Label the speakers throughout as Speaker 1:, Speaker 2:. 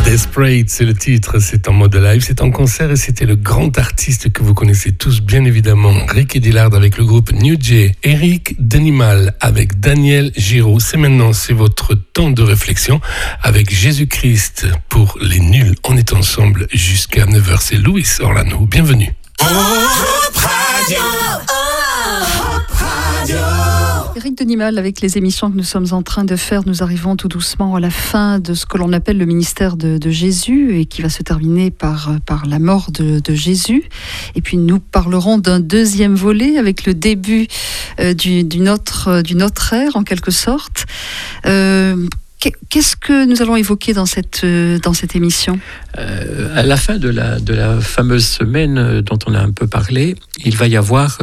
Speaker 1: Desperate, c'est le titre, c'est en mode live, c'est en concert et c'était le grand artiste que vous connaissez tous bien évidemment, Ricky Dillard avec le groupe New Jay, Eric Denimal avec Daniel Giraud. C'est votre temps de réflexion avec Jésus-Christ pour les nuls. On est ensemble jusqu'à 9h, c'est Louis Orlano, bienvenue.
Speaker 2: Eric Denimal, avec les émissions que nous sommes en train de faire, nous arrivons tout doucement à la fin de ce que l'on appelle le ministère de Jésus et qui va se terminer par la mort de Jésus. Et puis nous parlerons d'un deuxième volet avec le début d'une autre ère en quelque sorte. Qu'est-ce que nous allons évoquer dans cette émission ?
Speaker 3: À la fin de la fameuse semaine dont on a un peu parlé, il va y avoir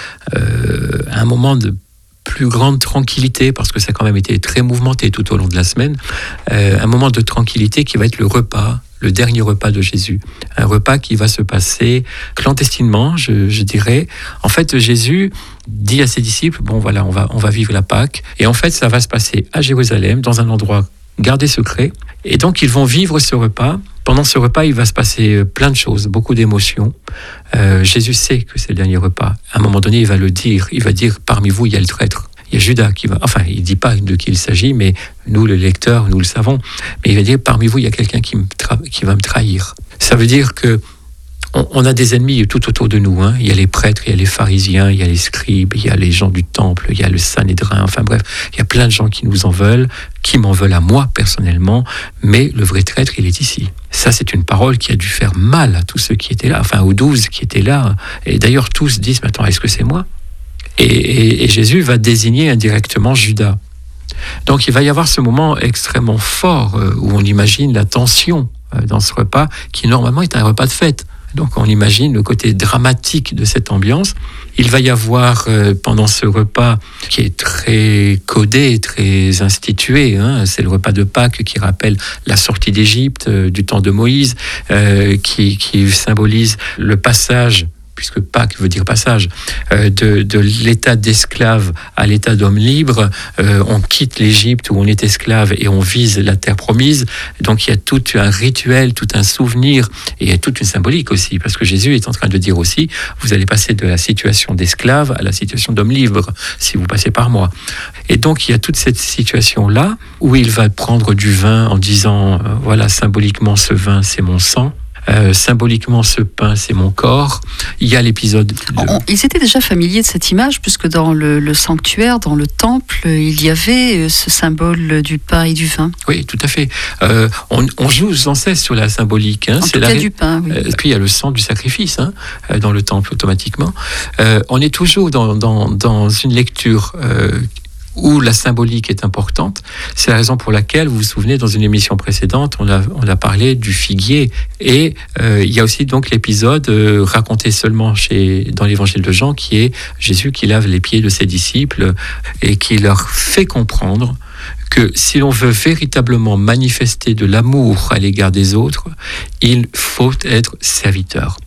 Speaker 3: un moment de plus grande tranquillité, parce que ça a quand même été très mouvementé tout au long de la semaine, un moment de tranquillité qui va être le repas, le dernier repas de Jésus. Un repas qui va se passer clandestinement, je dirais. En fait, Jésus dit à ses disciples, bon voilà, on va vivre la Pâque. Et en fait, ça va se passer à Jérusalem, dans un endroit gardé secret. Et donc, ils vont vivre ce repas. Pendant ce repas, il va se passer plein de choses, beaucoup d'émotions. Jésus sait que c'est le dernier repas. À un moment donné, il va le dire. Il va dire, parmi vous, il y a le traître. Il y a Judas qui va... Enfin, il ne dit pas de qui il s'agit, mais nous, le lecteur, nous le savons. Mais il va dire, parmi vous, il y a quelqu'un qui va me trahir. Ça veut dire que on a des ennemis tout autour de nous. Hein. Il y a les prêtres, il y a les pharisiens, il y a les scribes, il y a les gens du temple, il y a le Sanhédrin. Enfin bref, il y a plein de gens qui nous en veulent, qui m'en veulent à moi personnellement. Mais le vrai traître, il est ici. Ça, c'est une parole qui a dû faire mal à tous ceux qui étaient là, enfin aux 12 qui étaient là. Et d'ailleurs, tous disent, mais attends, est-ce que c'est moi ? Et Jésus va désigner indirectement Judas. Donc il va y avoir ce moment extrêmement fort où on imagine la tension dans ce repas qui normalement est un repas de fête. Donc on imagine le côté dramatique de cette ambiance. Il va y avoir pendant ce repas qui est très codé, très institué, hein, c'est le repas de Pâques qui rappelle la sortie d'Égypte du temps de Moïse, qui symbolise le passage, puisque Pâques veut dire passage, de l'état d'esclave à l'état d'homme libre. On quitte l'Égypte où on est esclave et on vise la terre promise. Donc il y a tout un rituel, tout un souvenir et toute une symbolique aussi, parce que Jésus est en train de dire aussi, vous allez passer de la situation d'esclave à la situation d'homme libre, si vous passez par moi. Et donc il y a toute cette situation-là où il va prendre du vin en disant, voilà, symboliquement ce vin c'est mon sang. Symboliquement, ce pain, c'est mon corps. Il y a l'épisode...
Speaker 2: Ils étaient déjà familiers de cette image, puisque dans le sanctuaire, dans le temple, il y avait ce symbole du pain et du vin.
Speaker 3: Oui, tout à fait. On joue sans cesse sur la symbolique. Hein.
Speaker 2: En tout cas du pain, oui.
Speaker 3: Et puis il y a le sang du sacrifice dans le temple, automatiquement. On est toujours dans une lecture... où la symbolique est importante. C'est la raison pour laquelle, vous vous souvenez, dans une émission précédente, on a parlé du figuier. Et il y a aussi donc l'épisode raconté seulement dans l'évangile de Jean, qui est Jésus qui lave les pieds de ses disciples et qui leur fait comprendre que si l'on veut véritablement manifester de l'amour à l'égard des autres, il faut être serviteur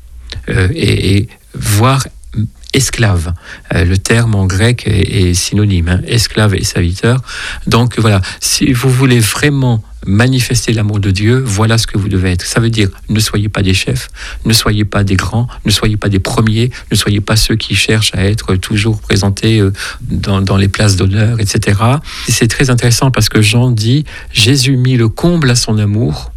Speaker 3: et voir esclave. Le terme en grec est synonyme, hein, esclave et serviteur. Donc voilà, si vous voulez vraiment manifester l'amour de Dieu, voilà ce que vous devez être. Ça veut dire, ne soyez pas des chefs, ne soyez pas des grands, ne soyez pas des premiers, ne soyez pas ceux qui cherchent à être toujours présentés dans les places d'honneur, etc. Et c'est très intéressant parce que Jean dit, Jésus mit le comble à son amour,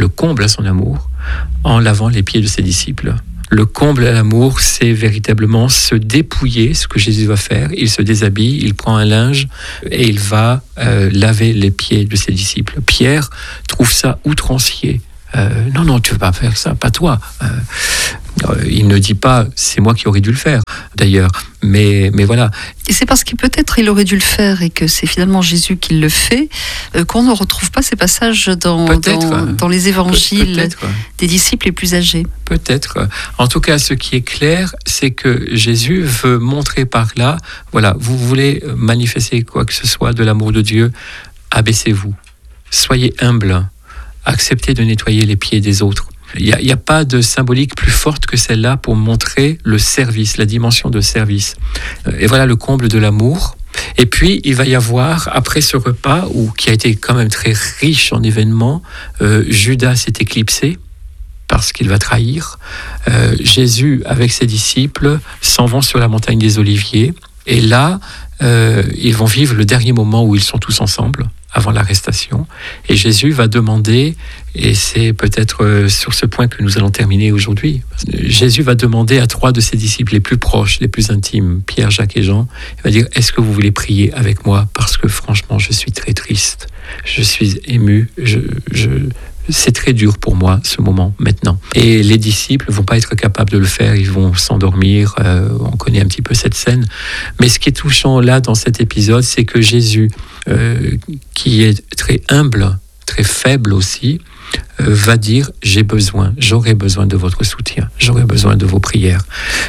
Speaker 3: en lavant les pieds de ses disciples. Le comble à l'amour, c'est véritablement se dépouiller, ce que Jésus va faire. Il se déshabille, il prend un linge et il va laver les pieds de ses disciples. Pierre trouve ça outrancier. Non, tu ne veux pas faire ça, pas toi. Il ne dit pas, c'est moi qui aurais dû le faire, d'ailleurs. Mais voilà.
Speaker 2: Et c'est parce que peut-être il aurait dû le faire et que c'est finalement Jésus qui le fait, qu'on ne retrouve pas ces passages dans les évangiles des disciples les plus âgés.
Speaker 3: Peut-être. En tout cas, ce qui est clair, c'est que Jésus veut montrer par là, voilà, vous voulez manifester quoi que ce soit de l'amour de Dieu, abaissez-vous, soyez humbles, acceptez de nettoyer les pieds des autres. Il n'y a pas de symbolique plus forte que celle-là pour montrer le service, la dimension de service. Et voilà le comble de l'amour. Et puis, il va y avoir, après ce repas, qui a été quand même très riche en événements, Judas s'est éclipsé parce qu'il va trahir. Jésus, avec ses disciples, s'en vont sur la montagne des Oliviers. Et là, ils vont vivre le dernier moment où ils sont tous ensemble, avant l'arrestation. Et Jésus va demander, et c'est peut-être sur ce point que nous allons terminer aujourd'hui, Jésus va demander à 3 de ses disciples les plus proches, les plus intimes, Pierre, Jacques et Jean, il va dire, est-ce que vous voulez prier avec moi? Parce que franchement, je suis très triste, je suis ému, c'est très dur pour moi, ce moment, maintenant. Et les disciples ne vont pas être capables de le faire, ils vont s'endormir, on connaît un petit peu cette scène. Mais ce qui est touchant là, dans cet épisode, c'est que Jésus, qui est très humble, très faible aussi, va dire, j'aurai besoin de votre soutien, j'aurai besoin de vos prières.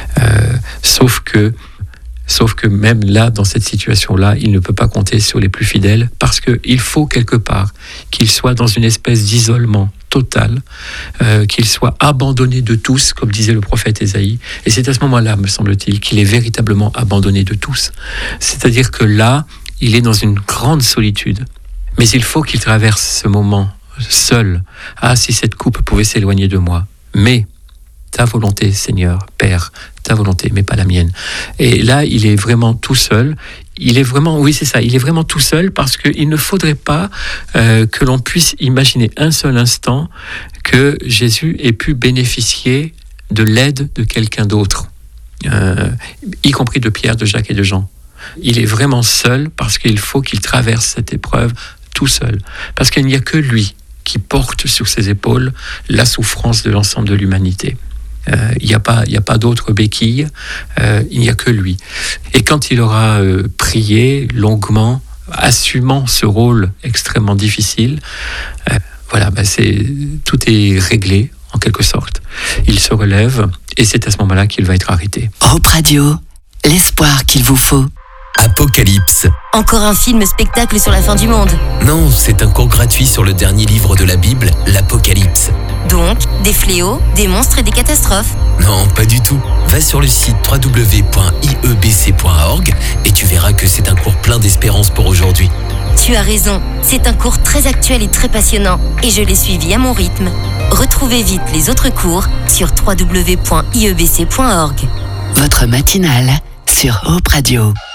Speaker 3: Sauf que même là, dans cette situation-là, il ne peut pas compter sur les plus fidèles parce qu'il faut quelque part qu'il soit dans une espèce d'isolement total, qu'il soit abandonné de tous, comme disait le prophète Ésaïe. Et c'est à ce moment-là, me semble-t-il, qu'il est véritablement abandonné de tous. C'est-à-dire que là, il est dans une grande solitude. Mais il faut qu'il traverse ce moment seul. Ah, si cette coupe pouvait s'éloigner de moi. Mais ta volonté, Seigneur, Père, ta volonté, mais pas la mienne. Et là, il est vraiment tout seul. Il est vraiment tout seul parce qu'il ne faudrait pas que l'on puisse imaginer un seul instant que Jésus ait pu bénéficier de l'aide de quelqu'un d'autre, y compris de Pierre, de Jacques et de Jean. Il est vraiment seul parce qu'il faut qu'il traverse cette épreuve tout seul. Parce qu'il n'y a que lui qui porte sur ses épaules la souffrance de l'ensemble de l'humanité. Il n'y a pas d'autre béquille, il n'y a que lui. Et quand il aura prié longuement, assumant ce rôle extrêmement difficile, tout est réglé en quelque sorte. Il se relève et c'est à ce moment-là qu'il va être arrêté.
Speaker 4: Hope Radio, l'espoir qu'il vous faut. Apocalypse.
Speaker 5: Encore un film spectacle sur la fin du monde.
Speaker 4: Non, c'est un cours gratuit sur le dernier livre de la Bible, l'Apocalypse.
Speaker 5: Donc, des fléaux, des monstres et des catastrophes.
Speaker 4: Non, pas du tout. Va sur le site www.iebc.org et tu verras que c'est un cours plein d'espérance pour aujourd'hui.
Speaker 5: Tu as raison, c'est un cours très actuel et très passionnant et je l'ai suivi à mon rythme. Retrouvez vite les autres cours sur www.iebc.org.
Speaker 4: Votre matinale sur Hope Radio.